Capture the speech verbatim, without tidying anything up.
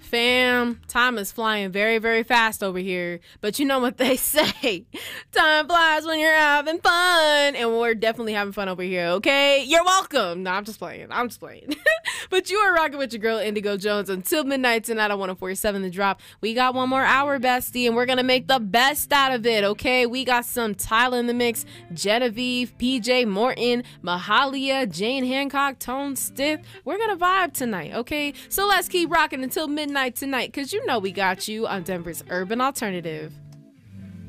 Fam, time is flying very, very fast over here. But you know what they say. Time flies when you're having fun. And we're definitely having fun over here, okay? You're welcome. No, I'm just playing. I'm just playing. But you are rocking with your girl, Indigo Jones, until midnight tonight on one oh four point seven The Drop. We got one more hour, bestie, and we're going to make the best out of it, okay? We got some Tyler in the mix, Genevieve, P J Morton, Mahalia, Jane Hancock, Tone Stiff. We're going to vibe tonight, okay? So let's keep rocking until midnight tonight, because you know we got you on Denver's Urban Alternative.